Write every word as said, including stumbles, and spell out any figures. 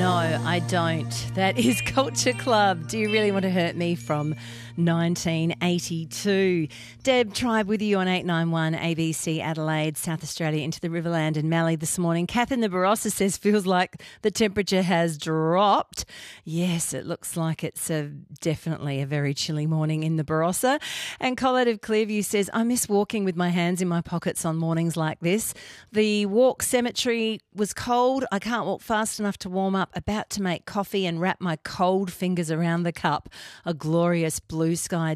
No, I don't. That is Culture Club. Do you really want to hurt me from nineteen eighty-two? Deb Tribe with you on eight nine one A B C Adelaide, South Australia, into the Riverland and Mallee this morning. Kath in the Barossa says feels like the temperature has dropped. Yes, it looks like it's a, definitely a very chilly morning in the Barossa. And Colette of Clearview says, I miss walking with my hands in my pockets on mornings like this. The walk cemetery was cold. I can't walk fast enough to warm up. About to make coffee and wrap my cold fingers around the cup. A glorious blue sky